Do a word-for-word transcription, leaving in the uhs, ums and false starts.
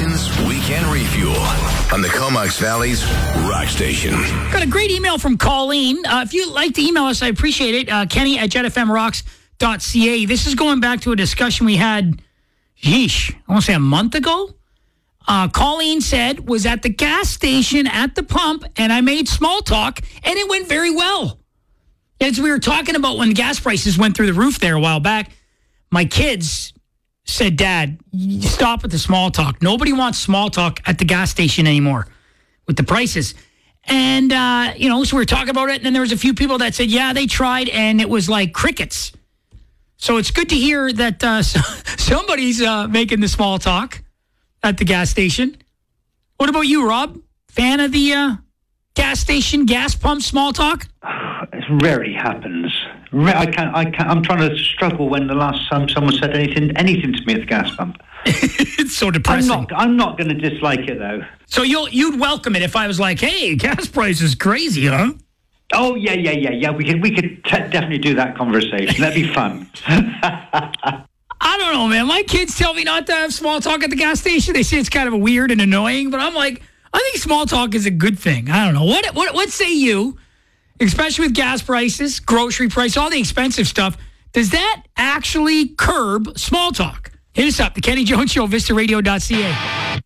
station's Weekend Refuel on the Comox Valley's Rock Station. Got a great email from Colleen. Uh, if you'd like to email us, I appreciate it. Uh, Kenny at jet f m rocks dot c a. This is going back to a discussion we had, yeesh, I want to say a month ago. Uh, Colleen said, was at the gas station at the pump, and I made small talk, and it went very well. As we were talking about when the gas prices went through the roof there a while back, my kids said, Dad, you stop with the small talk. Nobody wants small talk at the gas station anymore with the prices. And, uh, you know, so we were talking about it, and then there was a few people that said, yeah, they tried, and it was like crickets. So it's good to hear that uh, somebody's uh, making the small talk at the gas station. What about you, Rob? Fan of the uh, gas station, gas pump small talk? It rarely happens. I can't, I can't, I'm trying to struggle when the last time someone said anything anything to me at the gas pump. It's so depressing. I'm not, I'm not going to dislike it, though. So you'll, you'd welcome it if I was like, hey, gas price is crazy, huh? Oh, yeah, yeah, yeah, yeah. We could, we could t- definitely do that conversation. That'd be fun. I don't know, man. My kids tell me not to have small talk at the gas station. They say it's kind of weird and annoying, but I'm like, I think small talk is a good thing. I don't know. What, what, what say you? Especially with gas prices, grocery prices, all the expensive stuff. Does that actually curb small talk? Hit us up, the Kenny Jones Show, vista radio dot c a.